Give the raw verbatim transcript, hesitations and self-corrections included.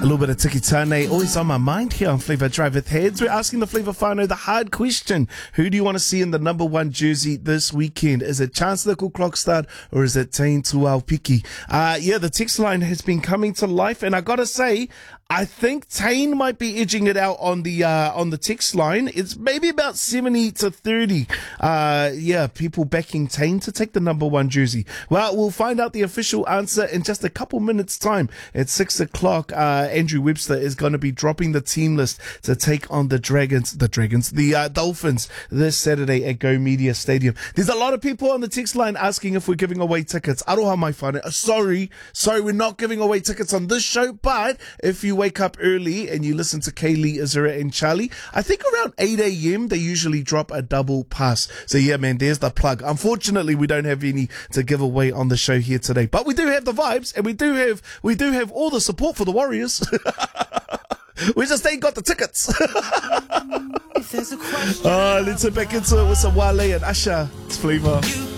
little bit of Tiki Tane, always on my mind here on Flavor Drive with Heads. We're asking the Flavor whānau the hard question. Who do you want to see in the number one jersey this weekend? Is it Chancellor Klokstad or is it Tain Tuaupiki? Uh, yeah, the text line has been coming to life, and I gotta say, I think Tain might be edging it out on the uh, on the text line. It's maybe about seventy to thirty. Uh, yeah, people backing Tain to take the number one jersey. Well, we'll find out the official answer in just a couple minutes' time. At six o'clock, uh, Andrew Webster is going to be dropping the team list to take on the Dragons, the Dragons, the uh, Dolphins this Saturday at Go Media Stadium. There's a lot of people on the text line asking if we're giving away tickets. Aroha mai whānau. Sorry, sorry, we're not giving away tickets on this show, but if you wake up early and you listen to Kaylee, Azura and Charlie, I think around eight a.m. they usually drop a double pass. So yeah, man, there's the plug. Unfortunately, we don't have any to give away on the show here today, but we do have the vibes, and we do have we do have all the support for the Warriors. We just ain't got the tickets. uh, let's get back into it with some Wale and Asha. It's Flavor.